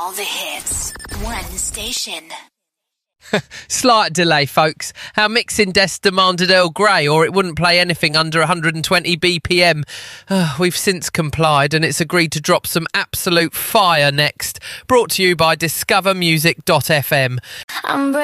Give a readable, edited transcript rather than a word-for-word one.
All the hits. One station. Slight delay, folks. Our mixing desk demanded Earl Grey, or it wouldn't play anything under 120 BPM. We've since complied, and it's agreed to drop some absolute fire next. Brought to you by discovermusic.fm.